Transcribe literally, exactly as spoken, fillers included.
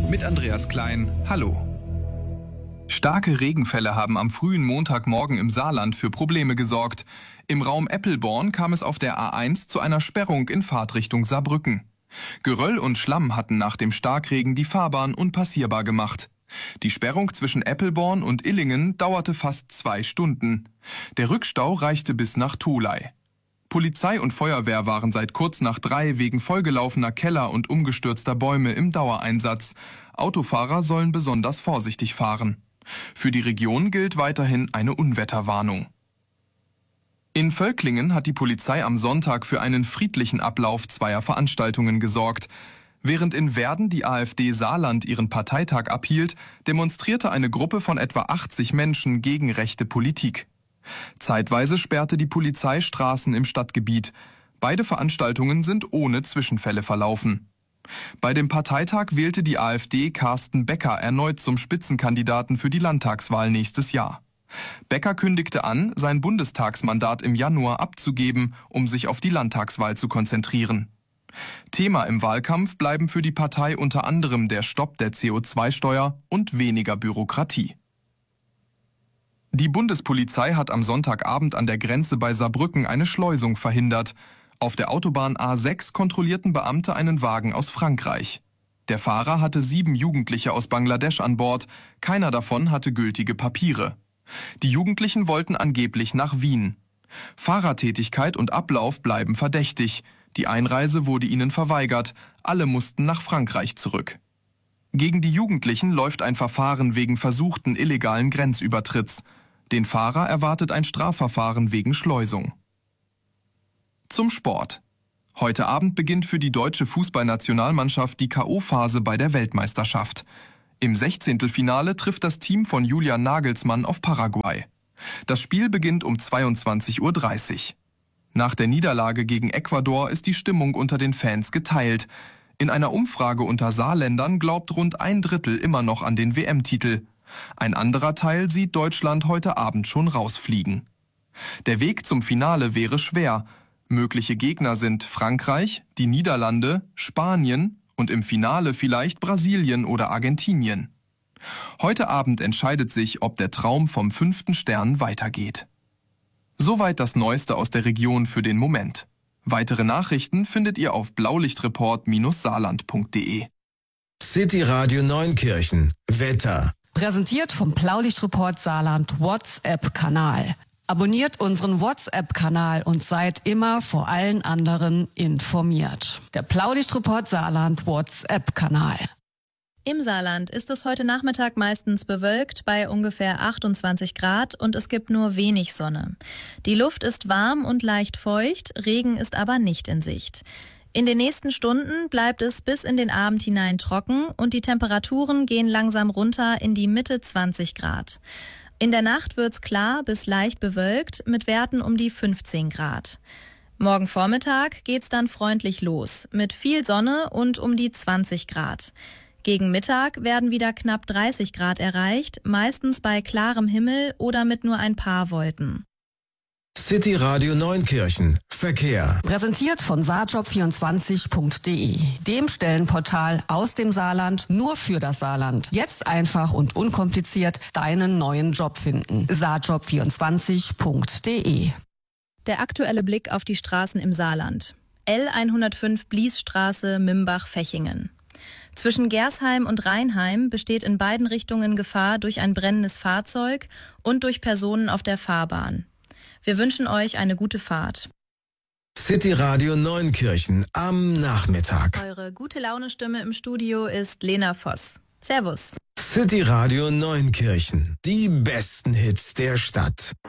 Mit Andreas Klein, hallo. Starke Regenfälle haben am frühen Montagmorgen im Saarland für Probleme gesorgt. Im Raum Eppelborn kam es auf der A eins zu einer Sperrung in Fahrtrichtung Saarbrücken. Geröll und Schlamm hatten nach dem Starkregen die Fahrbahn unpassierbar gemacht. Die Sperrung zwischen Eppelborn und Illingen dauerte fast zwei Stunden. Der Rückstau reichte bis nach Tholey. Polizei und Feuerwehr waren seit kurz nach drei wegen vollgelaufener Keller und umgestürzter Bäume im Dauereinsatz. Autofahrer sollen besonders vorsichtig fahren. Für die Region gilt weiterhin eine Unwetterwarnung. In Völklingen hat die Polizei am Sonntag für einen friedlichen Ablauf zweier Veranstaltungen gesorgt. Während in Werden die AfD Saarland ihren Parteitag abhielt, demonstrierte eine Gruppe von etwa achtzig Menschen gegen rechte Politik. Zeitweise sperrte die Polizei Straßen im Stadtgebiet. Beide Veranstaltungen sind ohne Zwischenfälle verlaufen. Bei dem Parteitag wählte die AfD Carsten Becker erneut zum Spitzenkandidaten für die Landtagswahl nächstes Jahr. Becker kündigte an, sein Bundestagsmandat im Januar abzugeben, um sich auf die Landtagswahl zu konzentrieren. Thema im Wahlkampf bleiben für die Partei unter anderem der Stopp der C O zwei Steuer und weniger Bürokratie. Die Bundespolizei hat am Sonntagabend an der Grenze bei Saarbrücken eine Schleusung verhindert. Auf der Autobahn A sechs kontrollierten Beamte einen Wagen aus Frankreich. Der Fahrer hatte sieben Jugendliche aus Bangladesch an Bord. Keiner davon hatte gültige Papiere. Die Jugendlichen wollten angeblich nach Wien. Fahrertätigkeit und Ablauf bleiben verdächtig. Die Einreise wurde ihnen verweigert. Alle mussten nach Frankreich zurück. Gegen die Jugendlichen läuft ein Verfahren wegen versuchten illegalen Grenzübertritts. Den Fahrer erwartet ein Strafverfahren wegen Schleusung. Zum Sport. Heute Abend beginnt für die deutsche Fußballnationalmannschaft die K O-Phase bei der Weltmeisterschaft. Im Sechzehntelfinale trifft das Team von Julian Nagelsmann auf Paraguay. Das Spiel beginnt um zweiundzwanzig Uhr dreißig. Nach der Niederlage gegen Ecuador ist die Stimmung unter den Fans geteilt. In einer Umfrage unter Saarländern glaubt rund ein Drittel immer noch an den W M-Titel. Ein anderer Teil sieht Deutschland heute Abend schon rausfliegen. Der Weg zum Finale wäre schwer. Mögliche Gegner sind Frankreich, die Niederlande, Spanien und im Finale vielleicht Brasilien oder Argentinien. Heute Abend entscheidet sich, ob der Traum vom fünften Stern weitergeht. Soweit das Neueste aus der Region für den Moment. Weitere Nachrichten findet ihr auf blaulichtreport saarland punkt de. City Radio Neunkirchen. Wetter. Präsentiert vom Blaulichtreport Saarland WhatsApp-Kanal. Abonniert unseren WhatsApp-Kanal und seid immer vor allen anderen informiert. Der Blaulichtreport Saarland WhatsApp-Kanal. Im Saarland ist es heute Nachmittag meistens bewölkt bei ungefähr achtundzwanzig Grad und es gibt nur wenig Sonne. Die Luft ist warm und leicht feucht, Regen ist aber nicht in Sicht. In den nächsten Stunden bleibt es bis in den Abend hinein trocken und die Temperaturen gehen langsam runter in die Mitte zwanzig Grad. In der Nacht wird's klar bis leicht bewölkt mit Werten um die fünfzehn Grad. Morgen Vormittag geht's dann freundlich los mit viel Sonne und um die zwanzig Grad. Gegen Mittag werden wieder knapp dreißig Grad erreicht, meistens bei klarem Himmel oder mit nur ein paar Wolken. City Radio Neunkirchen. Verkehr. Präsentiert von saarjob vierundzwanzig punkt de, dem Stellenportal aus dem Saarland nur für das Saarland. Jetzt einfach und unkompliziert deinen neuen Job finden. saarjob vierundzwanzig punkt de. Der aktuelle Blick auf die Straßen im Saarland. L hundertfünf Bliesstraße, Mimbach-Fechingen. Zwischen Gersheim und Rheinheim besteht in beiden Richtungen Gefahr durch ein brennendes Fahrzeug und durch Personen auf der Fahrbahn. Wir wünschen euch eine gute Fahrt. City Radio Neunkirchen am Nachmittag. Eure gute Laune-Stimme im Studio ist Lena Voss. Servus. City Radio Neunkirchen. Die besten Hits der Stadt.